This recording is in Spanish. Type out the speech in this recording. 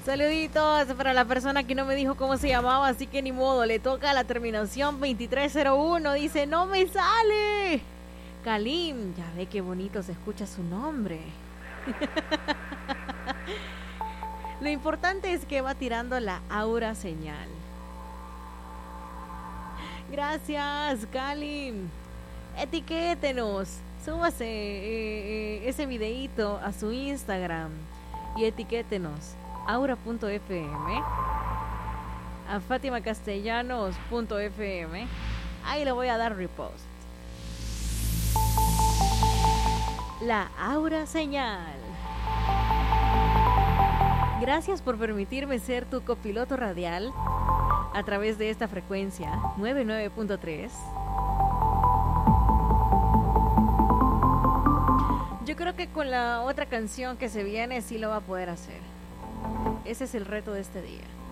Saluditos para la persona que no me dijo cómo se llamaba, así que ni modo, le toca la terminación 2301. Dice, no me sale. Kalim, ya ve qué bonito se escucha su nombre. Lo importante es que va tirando la aura señal. Gracias, Kalim. Etiquétenos, súbase ese videíto a su Instagram y etiquétenos aura.fm, a fatimacastellanos.fm. Ahí le voy a dar repost. La aura señal. Gracias por permitirme ser tu copiloto radial a través de esta frecuencia 99.3. Yo creo que con la otra canción que se viene sí lo va a poder hacer. Ese es el reto de este día.